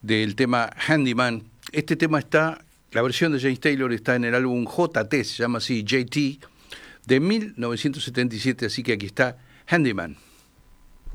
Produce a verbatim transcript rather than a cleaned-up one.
del tema Handyman. Este tema está, la versión de James Taylor está en el álbum J T, se llama así, J T, de mil novecientos setenta y siete, así que aquí está Handyman.